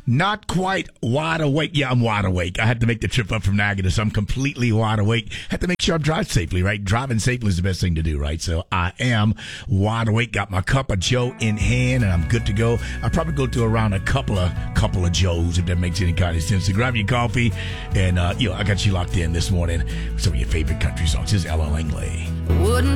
Not quite wide awake. Yeah, I'm wide awake. I had to make the trip up from Niagara, so I'm completely wide awake. Had to make sure I drive safely, right? Driving safely is the best thing to do, right? So I am wide awake. Got my cup of Joe in hand, and I'm good to go. I'll probably go to around a couple of Joes, if that makes any kind of sense. So grab your coffee, and I got you locked in this morning with some of your favorite country songs. This is Ella Langley. Wouldn't